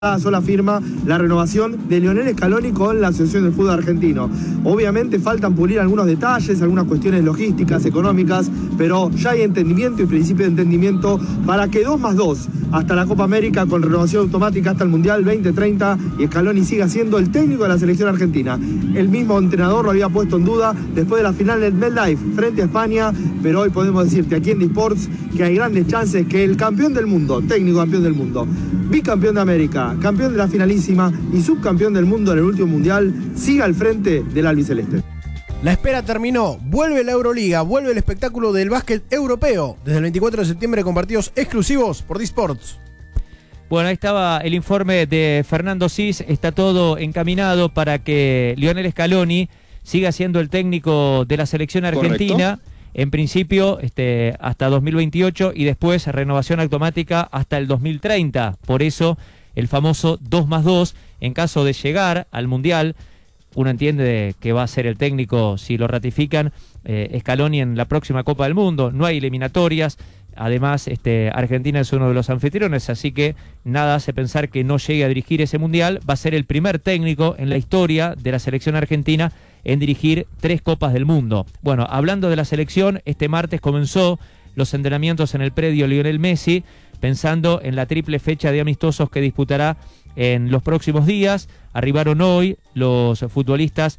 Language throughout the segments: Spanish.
sola firma la renovación de Lionel Scaloni con la Asociación del Fútbol Argentino. Obviamente faltan pulir algunos detalles, algunas cuestiones logísticas, económicas, pero ya hay entendimiento y principio de entendimiento para que 2 más 2 hasta la Copa América con renovación automática hasta el Mundial 2030 y Scaloni siga siendo el técnico de la selección argentina. El mismo entrenador lo había puesto en duda después de la final del MetLife frente a España, pero hoy podemos decirte aquí en D-Sports que hay grandes chances que el campeón del mundo, técnico campeón del mundo, bicampeón de América, campeón de la finalísima y subcampeón del mundo en el último mundial, siga al frente del albiceleste. La espera terminó, vuelve la Euroliga, vuelve el espectáculo del básquet europeo, desde el 24 de septiembre con partidos exclusivos por D-Sports. Bueno, ahí estaba el informe de Fernando Cis, está todo encaminado para que Lionel Scaloni siga siendo el técnico de la selección argentina. Correcto. En principio hasta 2028 y después renovación automática hasta el 2030. Por eso el famoso 2 más 2, en caso de llegar al Mundial, uno entiende que va a ser el técnico, si lo ratifican, Scaloni en la próxima Copa del Mundo. No hay eliminatorias, además Argentina es uno de los anfitriones, así que nada hace pensar que no llegue a dirigir ese Mundial. Va a ser el primer técnico en la historia de la selección argentina en dirigir 3 Copas del Mundo. Bueno, hablando de la selección, este martes comenzó los entrenamientos en el predio Lionel Messi, pensando en la triple fecha de amistosos que disputará en los próximos días. Arribaron hoy los futbolistas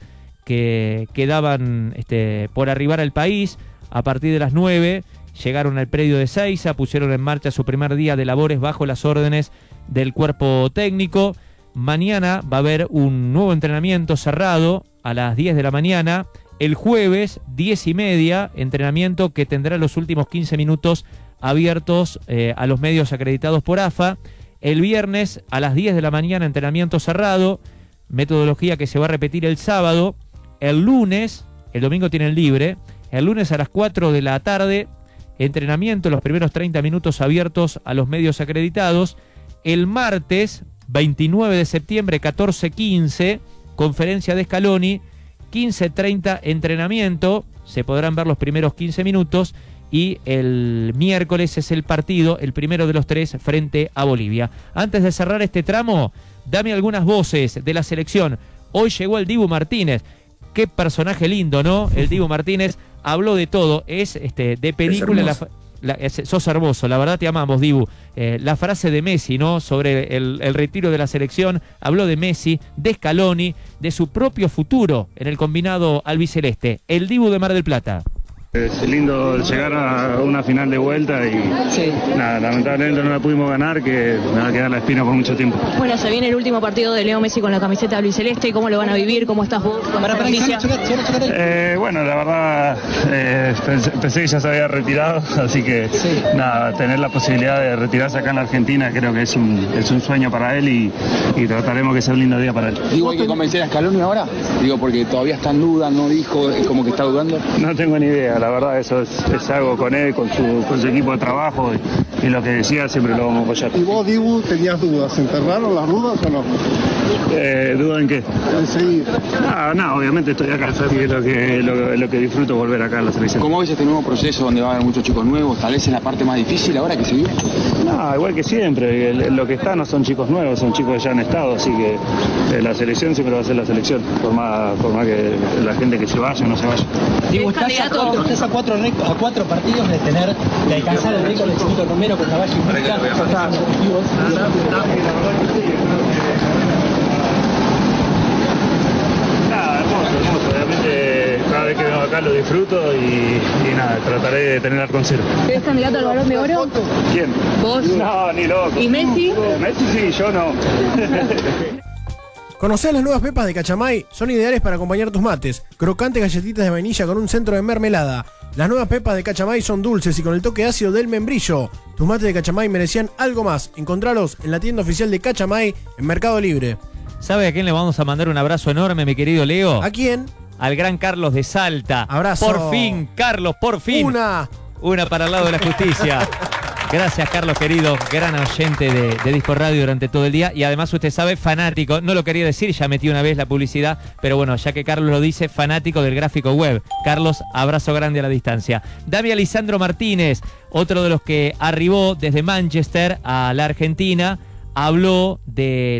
que quedaban por arribar al país. A partir de las 9 llegaron al predio de Ezeiza, pusieron en marcha su primer día de labores bajo las órdenes del cuerpo técnico. Mañana va a haber un nuevo entrenamiento cerrado a las 10 de la mañana. El jueves, 10:30, entrenamiento que tendrá los últimos 15 minutos abiertos a los medios acreditados por AFA. El viernes, a las 10 de la mañana, entrenamiento cerrado, metodología que se va a repetir el sábado. El lunes, el domingo tienen libre, el lunes a las 4 de la tarde, entrenamiento, los primeros 30 minutos abiertos a los medios acreditados. El martes, 29 de septiembre, 14:15, conferencia de Scaloni, 15:30 entrenamiento, se podrán ver los primeros 15 minutos y el miércoles es el partido, el primero de los 3 frente a Bolivia. Antes de cerrar este tramo, dame algunas voces de la selección. Hoy llegó el Dibu Martínez, qué personaje lindo, ¿no? El Dibu Martínez habló de todo, es de película. Sos hermoso, la verdad te amamos, Dibu. La frase de Messi, ¿no? Sobre el retiro de la selección, habló de Messi, de Scaloni, de su propio futuro en el combinado albiceleste. El Dibu de Mar del Plata. Es lindo llegar a una final de vuelta y nada, lamentablemente no la pudimos ganar, que me va a quedar la espina por mucho tiempo. Bueno, se viene el último partido de Leo Messi con la camiseta albiceleste. ¿Cómo lo van a vivir? ¿Cómo estás vos con esta noticia? Bueno, la verdad pensé que ya se había retirado, así que nada, tener la posibilidad de retirarse acá en la Argentina creo que es un sueño para él y trataremos que sea un lindo día para él. Digo, ¿hay que convencer a Scaloni ahora? Digo, porque todavía está en duda, no dijo, como que está dudando. No tengo ni idea. La verdad eso es algo con él, con su equipo de trabajo y lo que decía siempre lo vamos a apoyar. ¿Y vos, Dibu, tenías dudas? ¿Se enterraron las dudas o no? ¿Duda en qué? En seguir. No, obviamente estoy acá, es lo que disfruto volver acá a la selección. ¿Cómo ves este nuevo proceso donde va a haber muchos chicos nuevos? Tal vez es la parte más difícil ahora que se vive. No, igual que siempre, lo que está no son chicos nuevos, son chicos que ya han estado, así que la selección siempre va a ser la selección, por más que la gente que se vaya o no se vaya. Digo, estás a 4 partidos de alcanzar el récord del Chiquito Romero con Caballo y Música. Nada, hermoso, obviamente cada vez que vengo acá lo disfruto y nada, trataré de tener con cero. ¿Eres candidato al Balón de Oro? ¿Quién? ¿Vos? No, ni loco. ¿Y Messi? Messi sí, yo no. ¿Conocés las nuevas pepas de Cachamay? Son ideales para acompañar tus mates. Crocantes galletitas de vainilla con un centro de mermelada. Las nuevas pepas de Cachamay son dulces y con el toque ácido del membrillo. Tus mates de Cachamay merecían algo más. Encontralos en la tienda oficial de Cachamay en Mercado Libre. ¿Sabe a quién le vamos a mandar un abrazo enorme, mi querido Leo? ¿A quién? Al gran Carlos de Salta. Abrazo. Por fin, Carlos, por fin. Una para el lado de la justicia. Gracias, Carlos, querido, gran oyente de Disco Radio durante todo el día y además usted sabe, fanático, no lo quería decir, ya metí una vez la publicidad, pero bueno, ya que Carlos lo dice, fanático del gráfico web. Carlos, abrazo grande a la distancia. Dame a Lisandro Martínez, otro de los que arribó desde Manchester a la Argentina, habló de